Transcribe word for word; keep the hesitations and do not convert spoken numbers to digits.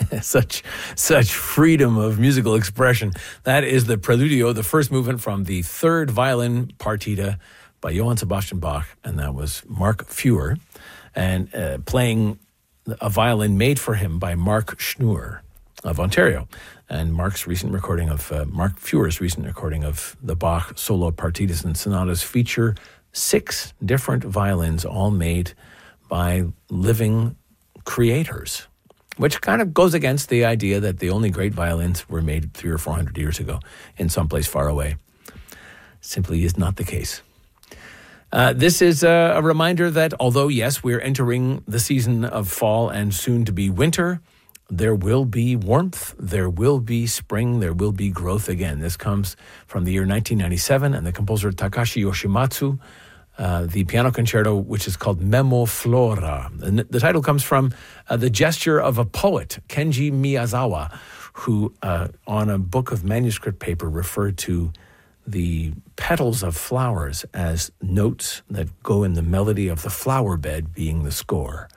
such such freedom of musical expression. That is the Preludio, the first movement from the third violin partita by Johann Sebastian Bach, and that was Mark Feuer, and uh, playing a violin made for him by Mark Schnur of Ontario. And Mark's recent recording of, uh, Mark Feuer's recent recording of the Bach solo partitas and sonatas feature six different violins, all made by living creators, which kind of goes against the idea that the only great violins were made three or four hundred years ago in some place far away. Simply is not the case. Uh, this is a, a reminder that although, yes, we're entering the season of fall and soon to be winter, there will be warmth, there will be spring, there will be growth again. This comes from the year nineteen ninety-seven, and the composer Takashi Yoshimatsu, uh, the piano concerto, which is called Memo Flora. And the title comes from uh, the gesture of a poet, Kenji Miyazawa, who uh, on a book of manuscript paper referred to the petals of flowers as notes that go in the melody of the flower bed, being the score.